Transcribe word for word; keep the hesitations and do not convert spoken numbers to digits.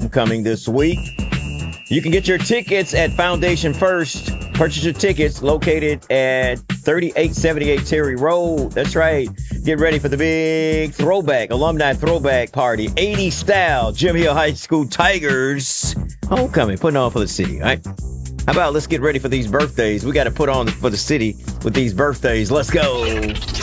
homecoming this week. You can get your tickets at Foundation First. Purchase your tickets located at thirty-eight seventy-eight Terry Road. That's right. Get ready for the big throwback, alumni throwback party. eighties style, Jim Hill High School Tigers homecoming, putting on for the city. All right. How about let's get ready for these birthdays? We got to put on for the city with these birthdays. Let's go.